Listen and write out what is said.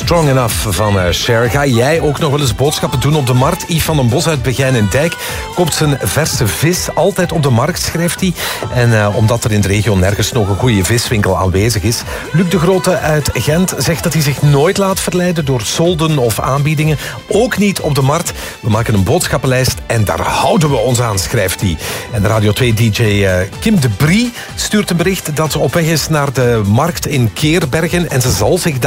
Strong Enough van Cher. Ga jij ook nog wel eens boodschappen doen op de markt? Yves van den Bos uit Begijn en Dijk koopt zijn verse vis altijd op de markt, schrijft hij. En omdat er in de regio nergens nog een goede viswinkel aanwezig is. Luc de Grote uit Gent zegt dat hij zich nooit laat verleiden door solden of aanbiedingen. Ook niet op de markt. We maken een boodschappenlijst en daar houden we ons aan, schrijft hij. En de Radio 2-dj Kim de Brie stuurt een bericht dat ze op weg is naar de markt in Keerbergen en ze zal zich